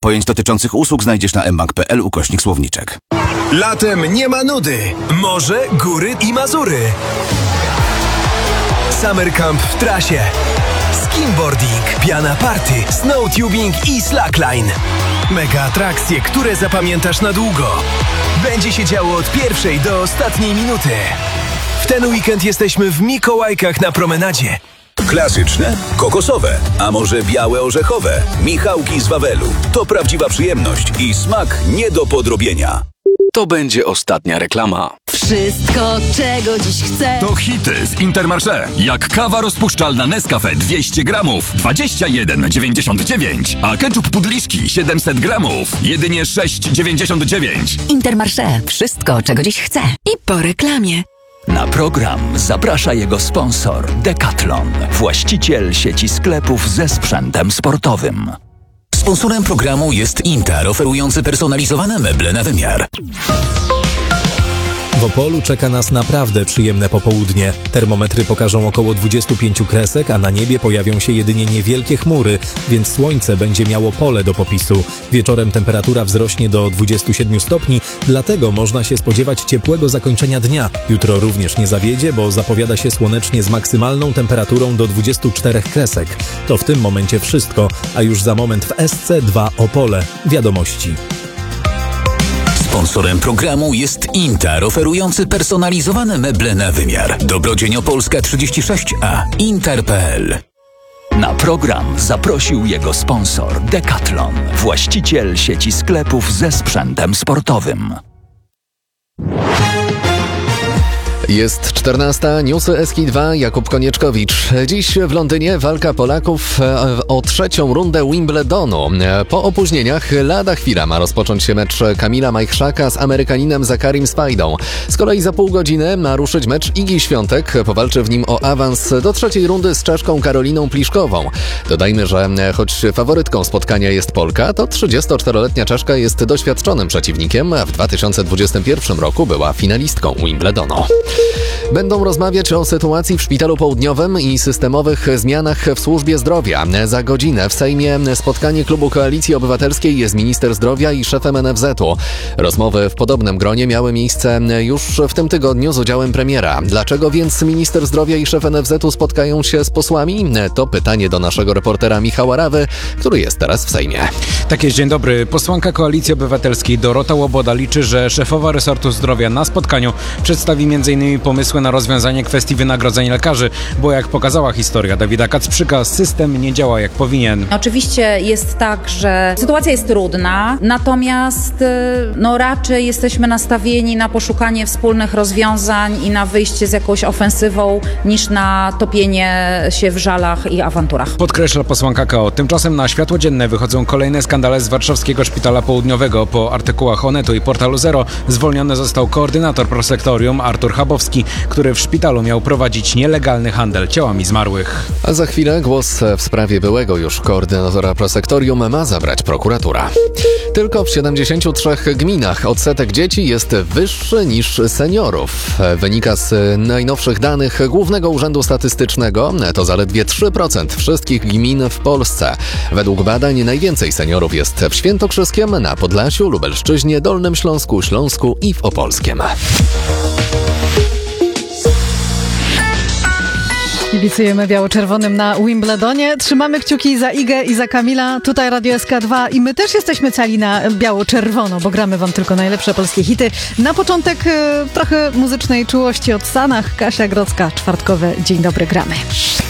pojęć dotyczących usług znajdziesz na mbank.pl/słowniczek. Latem nie ma nudy. Morze, góry i Mazury. Summer Camp w trasie. Skimboarding, piana party, snowtubing i slackline. Mega atrakcje, które zapamiętasz na długo. Będzie się działo od pierwszej do ostatniej minuty. W ten weekend jesteśmy w Mikołajkach na promenadzie. Klasyczne, kokosowe, a może białe orzechowe. Michałki z Wawelu. To prawdziwa przyjemność i smak nie do podrobienia. To będzie ostatnia reklama. Wszystko, czego dziś chcę. To hity z Intermarché. Jak kawa rozpuszczalna Nescafe 200 gramów, 21,99. A ketchup Pudliszki 700 gramów, jedynie 6,99. Intermarché. Wszystko, czego dziś chcę. I po reklamie. Na program zaprasza jego sponsor Decathlon, właściciel sieci sklepów ze sprzętem sportowym. Sponsorem programu jest Inter, oferujący personalizowane meble na wymiar. W Opolu czeka nas naprawdę przyjemne popołudnie. Termometry pokażą około 25 kresek, a na niebie pojawią się jedynie niewielkie chmury, więc słońce będzie miało pole do popisu. Wieczorem temperatura wzrośnie do 27 stopni, dlatego można się spodziewać ciepłego zakończenia dnia. Jutro również nie zawiedzie, bo zapowiada się słonecznie z maksymalną temperaturą do 24 kresek. To w tym momencie wszystko, a już za moment w SC2 Opole. Wiadomości. Sponsorem programu jest Inter, oferujący personalizowane meble na wymiar. Dobrodzień Opolska 36A. Inter.pl. Na program zaprosił jego sponsor Decathlon, właściciel sieci sklepów ze sprzętem sportowym. Jest 14, newsy SK2, Jakub Konieczkowicz. Dziś w Londynie walka Polaków o trzecią rundę Wimbledonu. Po opóźnieniach lada chwila ma rozpocząć się mecz Kamila Majchrzaka z Amerykaninem Zacharim Spajdą. Z kolei za pół godziny ma ruszyć mecz Igi Świątek. Powalczy w nim o awans do trzeciej rundy z Czeszką Karoliną Pliszkową. Dodajmy, że choć faworytką spotkania jest Polka, to 34-letnia Czeszka jest doświadczonym przeciwnikiem, a w 2021 roku była finalistką Wimbledonu. Będą rozmawiać o sytuacji w Szpitalu Południowym i systemowych zmianach w służbie zdrowia. Za godzinę w Sejmie spotkanie klubu Koalicji Obywatelskiej z minister zdrowia i szefem NFZ-u. Rozmowy w podobnym gronie miały miejsce już w tym tygodniu z udziałem premiera. Dlaczego więc minister zdrowia i szef NFZ-u spotkają się z posłami? To pytanie do naszego reportera Michała Rawy, który jest teraz w Sejmie. Tak jest, dzień dobry. Posłanka Koalicji Obywatelskiej Dorota Łoboda liczy, że szefowa resortu zdrowia na spotkaniu przedstawi m.in. pomysły na rozwiązanie kwestii wynagrodzeń lekarzy, bo jak pokazała historia Dawida Kacprzyka, system nie działa jak powinien. Oczywiście jest tak, że sytuacja jest trudna, natomiast raczej jesteśmy nastawieni na poszukanie wspólnych rozwiązań i na wyjście z jakąś ofensywą, niż na topienie się w żalach i awanturach. Podkreśla posłanka KO. Tymczasem na światło dzienne wychodzą kolejne skandale z warszawskiego Szpitala Południowego. Po artykułach Onetu i Portalu Zero zwolniony został koordynator prosektorium Artur Chabowski, który w szpitalu miał prowadzić nielegalny handel ciałami zmarłych. A za chwilę głos w sprawie byłego już koordynatora prosektorium ma zabrać prokuratura. Tylko w 73 gminach odsetek dzieci jest wyższy niż seniorów. Wynika z najnowszych danych Głównego Urzędu Statystycznego. To zaledwie 3% wszystkich gmin w Polsce. Według badań najwięcej seniorów jest w Świętokrzyskiem, na Podlasiu, Lubelszczyźnie, Dolnym Śląsku, Śląsku i w Opolskiem. Kibicujemy biało-czerwonym na Wimbledonie. Trzymamy kciuki za Igę i za Kamila. Tutaj Radio SK2 i my też jesteśmy cali na biało-czerwono, bo gramy wam tylko najlepsze polskie hity. Na początek trochę muzycznej czułości od Stanach. Kasia Grodzka, czwartkowe Dzień Dobry, gramy.